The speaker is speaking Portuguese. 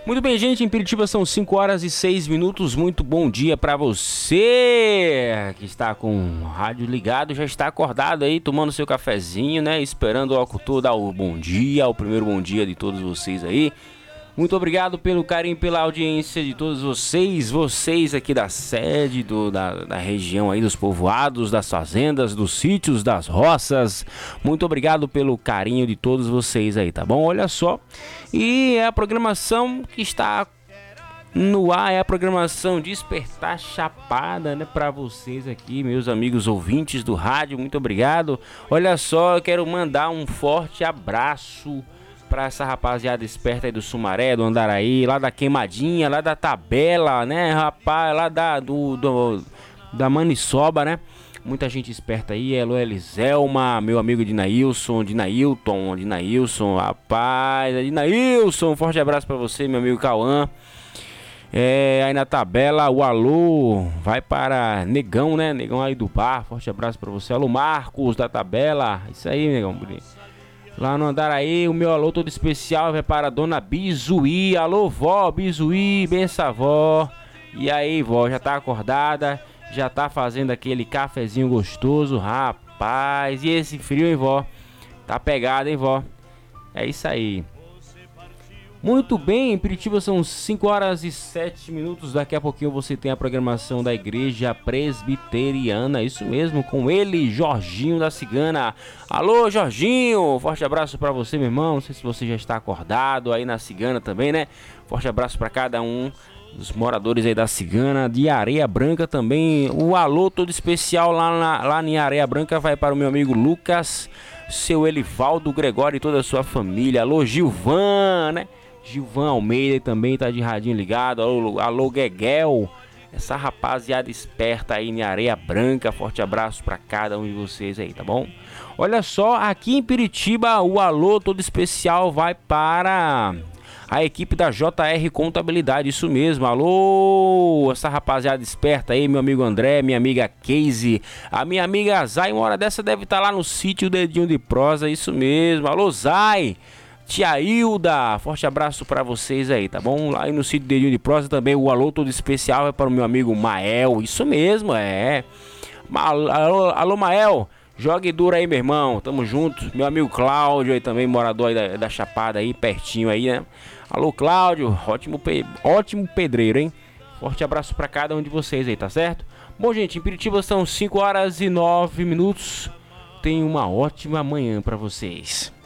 Muito bem, gente, em Piritiba são 5 horas e 6 minutos. Muito bom dia pra você que está com o rádio ligado, já está acordado aí, tomando seu cafezinho, né? Esperando o locutor dar o bom dia, o primeiro bom dia de todos vocês aí. Muito obrigado pelo carinho, pela audiência de todos vocês aqui da sede, da região aí, dos povoados, das fazendas, dos sítios, das roças. Muito obrigado pelo carinho de todos vocês aí, tá bom? Olha só, e é a programação que está no ar, é a programação Despertar Chapada, né, pra vocês aqui, meus amigos ouvintes do rádio, muito obrigado. Olha só, eu quero mandar um forte abraço pra essa rapaziada esperta aí do Sumaré, do Andaraí, lá da Queimadinha, lá da Tabela, né, rapaz, lá da Maniçoba, né? Muita gente esperta aí, Elo Eliselma, meu amigo Dinailson, rapaz, Dinailson, forte abraço pra você, meu amigo Cauã. Aí na tabela, o alô vai para Negão, né? Negão aí do bar, forte abraço pra você. Alô Marcos da tabela, isso aí, Negão. Lá no Andaraí, o meu alô todo especial vai para Dona Bizuí. Alô, vó, Bizuí, benção, vó. E aí, vó, já tá acordada? Já tá fazendo aquele cafezinho gostoso? Rapaz, e esse frio, hein, vó? Tá pegado, hein, vó? É isso aí. Muito bem, em Piritiba são 5 horas e 7 minutos. Daqui a pouquinho você tem a programação da Igreja Presbiteriana. Isso mesmo, com ele, Jorginho da Cigana. Alô, Jorginho, forte abraço pra você, meu irmão. Não sei se você já está acordado aí na Cigana também, né? Forte abraço pra cada um dos moradores aí da Cigana, de Areia Branca também. O alô todo especial lá em Areia Branca vai para o meu amigo Lucas, seu Elivaldo Gregório e toda a sua família. Alô, Gilvan, né? Gilvan Almeida também tá de radinho ligado. Alô, Gueguel, essa rapaziada esperta aí em Areia Branca. Forte abraço pra cada um de vocês aí, tá bom? Olha só, aqui em Piritiba o alô todo especial vai para a equipe da JR Contabilidade, isso mesmo. Alô, essa rapaziada esperta aí, meu amigo André, minha amiga Casey, a minha amiga Zay, uma hora dessa deve estar lá no sítio Dedinho de Prosa, isso mesmo. Alô, Zay, tia Hilda, forte abraço pra vocês aí, tá bom? Lá no sítio Dedinho de Prosa também, o alô todo especial é para o meu amigo Mael, isso mesmo, alô, Mael, jogue duro aí, meu irmão, tamo junto. Meu amigo Cláudio aí também, morador aí da Chapada aí, pertinho aí, né? Alô, Cláudio, ótimo pedreiro, hein? Forte abraço pra cada um de vocês aí, tá certo? Bom, gente, em Piritiba são 5 horas e 9 minutos. Tenha uma ótima manhã pra vocês.